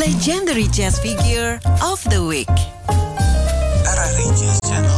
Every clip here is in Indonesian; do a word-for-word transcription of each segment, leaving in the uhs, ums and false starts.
Legendary Jazz Figure of the Week. R R I Jazz Channel.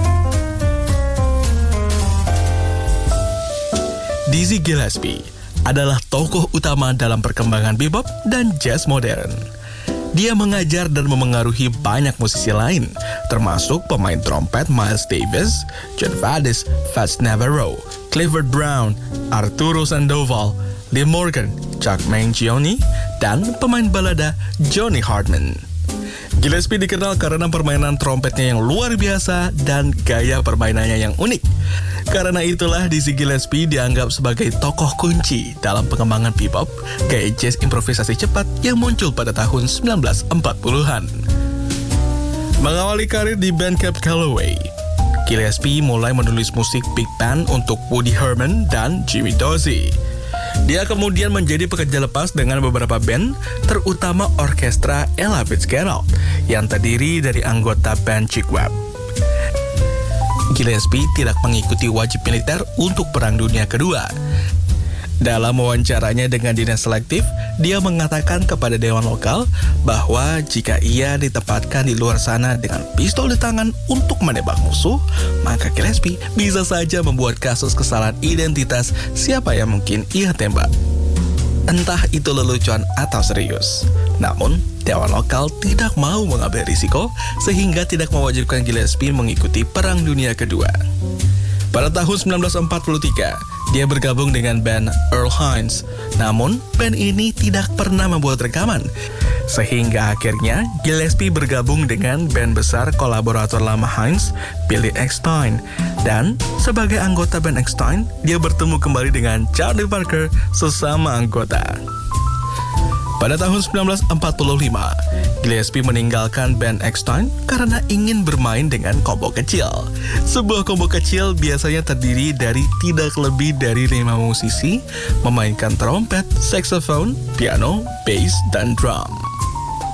Dizzy Gillespie adalah tokoh utama dalam perkembangan bebop dan jazz modern. Dia mengajar dan memengaruhi banyak musisi lain, termasuk pemain trompet Miles Davis, John Faddis, Fats Navarro, Clifford Brown, Arturo Sandoval, Lee Morgan, Chuck Mangione, dan pemain balada Johnny Hartman. Gillespie dikenal karena permainan trompetnya yang luar biasa dan gaya permainannya yang unik. Karena itulah Dizzy Gillespie dianggap sebagai tokoh kunci dalam pengembangan bebop, gaya jazz improvisasi cepat yang muncul pada tahun sembilan belas empat puluhan. Mengawali karir di band Cab Calloway, Gillespie mulai menulis musik big band untuk Woody Herman dan Jimmy Dorsey. Dia kemudian menjadi pekerja lepas dengan beberapa band, terutama orkestra Ella Fitzgerald, yang terdiri dari anggota band Chick Webb. Gillespie tidak mengikuti wajib militer untuk Perang Dunia Kedua. Dalam wawancaranya dengan dinas selektif, dia mengatakan kepada dewan lokal bahwa jika ia ditempatkan di luar sana dengan pistol di tangan untuk menembak musuh, maka Gillespie bisa saja membuat kasus kesalahan identitas siapa yang mungkin ia tembak. Entah itu lelucon atau serius. Namun, dewan lokal tidak mau mengambil risiko sehingga tidak mewajibkan Gillespie mengikuti Perang Dunia Kedua. Pada tahun sembilan belas empat puluh tiga, dia bergabung dengan band Earl Hines. Namun, band ini tidak pernah membuat rekaman. Sehingga akhirnya, Gillespie bergabung dengan band besar kolaborator lama Hines, Billy Eckstine. Dan sebagai anggota band Eckstine, dia bertemu kembali dengan Charlie Parker, sesama anggota. Pada tahun sembilan belas empat puluh lima, Gillespie meninggalkan band Eckstine karena ingin bermain dengan kelompok kecil. Sebuah kelompok kecil biasanya terdiri dari tidak lebih dari lima musisi, memainkan trompet, saxophone, piano, bass, dan drum.